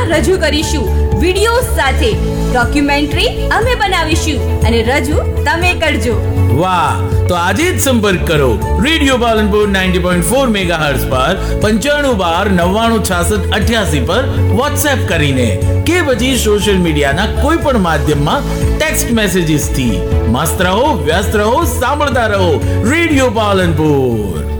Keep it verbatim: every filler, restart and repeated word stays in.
રજૂ કરીશું. વિડિયો સાથે ડોક્યુમેન્ટરી અમે બનાવીશું અને રજૂ તમે કરજો. વાહ, તો આજે જ સંપર્ક કરો રેડિયો પાલનપુર નવ્વાણું પોઈન્ટ ચાર મેગાહર્ટ્ઝ પર પંચાણું બાર નવ્વાણું છાસઠ અઠ્યાસી પર વોટ્સએપ કરીને કે પછી સોશિયલ મીડિયાના કોઈ પણ માધ્યમમાં ટેક્સ્ટ મેસેજીસ થી. મસ્ત રહો, વ્યસ્ત રહો, સાંભળતા રહો રેડિયો પાલનપુર.